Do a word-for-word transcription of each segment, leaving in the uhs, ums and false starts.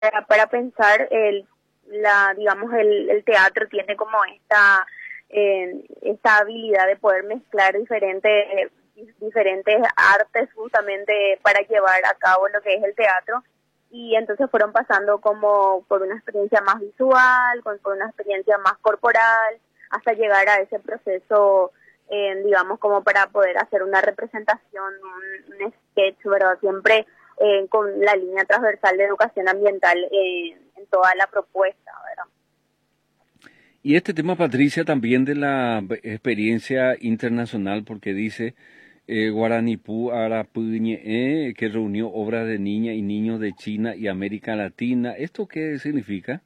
para, para pensar el, la, digamos, el, el teatro tiene como esta, eh, esta habilidad de poder mezclar diferentes, diferentes artes justamente para llevar a cabo lo que es el teatro. Y entonces fueron pasando como por una experiencia más visual, con, por una experiencia más corporal, hasta llegar a ese proceso, eh, digamos, como para poder hacer una representación, un, un sketch, ¿verdad? Siempre eh, con la línea transversal de educación ambiental eh, en toda la propuesta, ¿verdad? Y este tema, Patricia, también de la experiencia internacional, porque dice eh, Guaranipú Arapuñe, que reunió obras de niñas y niños de China y América Latina. ¿Esto qué significa?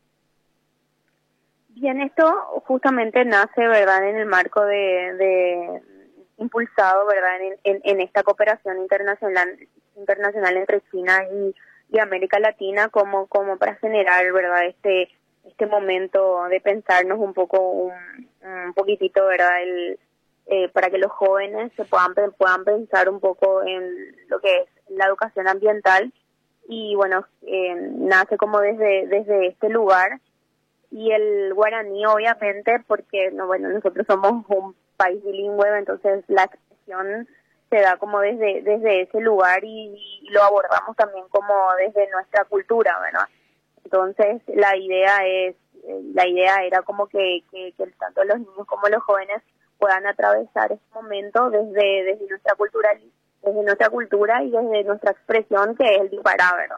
Bien, esto justamente nace, ¿verdad?, en el marco de, de impulsado, ¿verdad?, en, en, en esta cooperación internacional internacional entre China y, y América Latina, como como para generar, ¿verdad?, este este momento de pensarnos un poco, un, un poquitito, ¿verdad?, el, eh, para que los jóvenes se puedan puedan pensar un poco en lo que es la educación ambiental. Y bueno, eh, nace como desde desde este lugar. Y el guaraní, obviamente, porque no bueno nosotros somos un país bilingüe, entonces la expresión se da como desde desde ese lugar y, y lo abordamos también como desde nuestra cultura, ¿verdad? Entonces la idea es la idea era como que, que, que tanto los niños como los jóvenes puedan atravesar este momento desde desde nuestra cultura, desde nuestra cultura y desde nuestra expresión, que es el disparar, ¿verdad?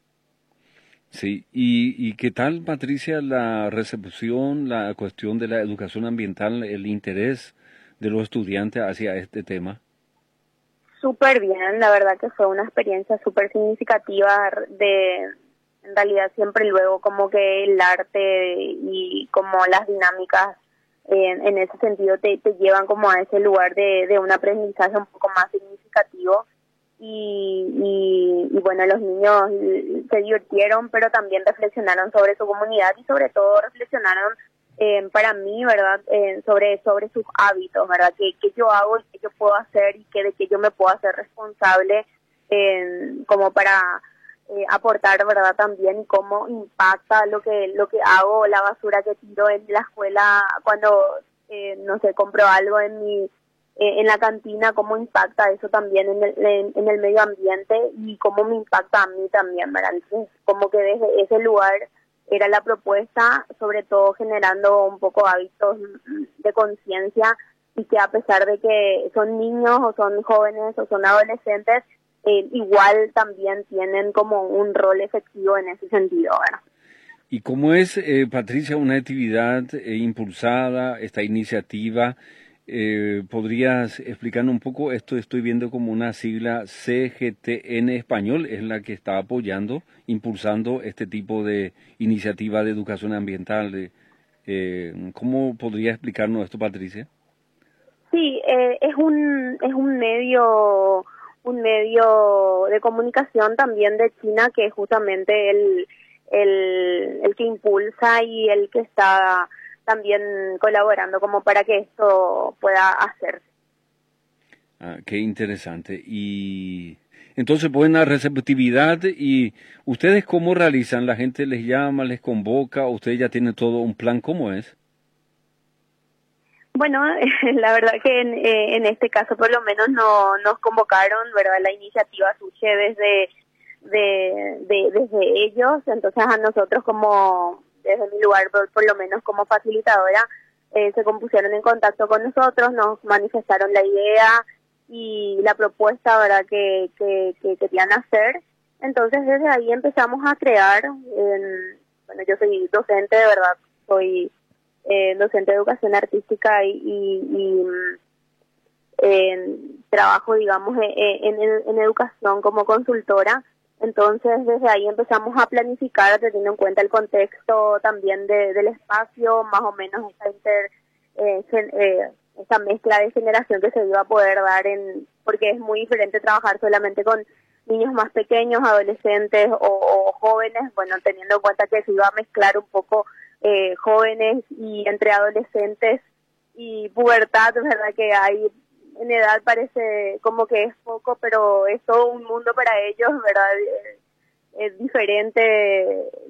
Sí, y, y ¿qué tal, Patricia, la recepción, la cuestión de la educación ambiental, el interés de los estudiantes hacia este tema? Súper bien, la verdad que fue una experiencia súper significativa de, en realidad siempre luego como que el arte y como las dinámicas en, en ese sentido te, te llevan como a ese lugar de, de un aprendizaje un poco más significativo. Y, y, y bueno, los niños se divirtieron, pero también reflexionaron sobre su comunidad y sobre todo reflexionaron eh, para mí, ¿verdad?, eh, sobre sobre sus hábitos, ¿verdad?, que, que yo hago y que yo puedo hacer y que de que yo me puedo hacer responsable eh, como para eh, aportar, ¿verdad?, también cómo impacta lo que lo que hago, la basura que tiro en la escuela cuando, eh, no sé, compro algo en mi Eh, en la cantina, cómo impacta eso también en el, en, en el medio ambiente y cómo me impacta a mí también, ¿verdad? Entonces, como que desde ese lugar era la propuesta, sobre todo generando un poco hábitos de conciencia, y que a pesar de que son niños o son jóvenes o son adolescentes, eh, igual también tienen como un rol efectivo en ese sentido, ¿verdad? ¿Y cómo es, eh, Patricia, una actividad eh, impulsada, esta iniciativa? Eh, ¿podrías explicarnos un poco? Esto estoy viendo como una sigla C G T N español, es la que está apoyando, impulsando este tipo de iniciativa de educación ambiental. Eh, eh, ¿cómo podría explicarnos esto, Patricia? Sí, eh, es un es un medio un medio de comunicación también de China, que es justamente el el el que impulsa y el que está también colaborando como para que esto pueda hacerse. Ah, qué interesante. Y entonces, buena receptividad. ¿Y ustedes cómo realizan? ¿La gente les llama, les convoca? ¿Ustedes ya tienen todo un plan? ¿Cómo es? Bueno, la verdad que en, eh, en este caso por lo menos no nos convocaron, ¿verdad? La iniciativa surge desde de, de desde ellos, entonces a nosotros como desde mi lugar por, por lo menos como facilitadora eh, se compusieron en contacto con nosotros, nos manifestaron la idea y la propuesta, ¿verdad?, que, que, que querían hacer. Entonces desde ahí empezamos a crear. En, bueno, yo soy docente, de verdad, soy eh, docente de educación artística y, y, y eh, trabajo, digamos, en, en, en educación como consultora. Entonces desde ahí empezamos a planificar, teniendo en cuenta el contexto también de, del espacio, más o menos esta inter, eh, gen, eh, esta mezcla de generación que se iba a poder dar, en porque es muy diferente trabajar solamente con niños más pequeños, adolescentes o, o jóvenes, bueno, teniendo en cuenta que se iba a mezclar un poco eh, jóvenes y entre adolescentes y pubertad, ¿verdad?, que hay en edad parece como que es poco, pero es todo un mundo para ellos, ¿verdad? es diferente